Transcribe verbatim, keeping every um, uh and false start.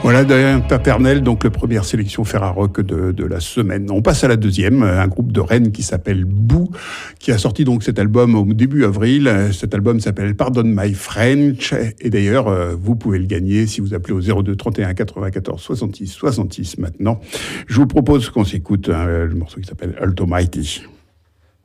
Voilà, Dorian Papernel, donc la première sélection Ferrarock de, de la semaine. On passe à la deuxième, un groupe de Rennes qui s'appelle Boo, qui a sorti donc cet album au début avril. Cet album s'appelle Pardon My French, et d'ailleurs, vous pouvez le gagner si vous appelez au zéro deux trente et un quatre-vingt-quatorze soixante-six soixante-six maintenant. Je vous propose qu'on s'écoute hein, le morceau qui s'appelle Almighty.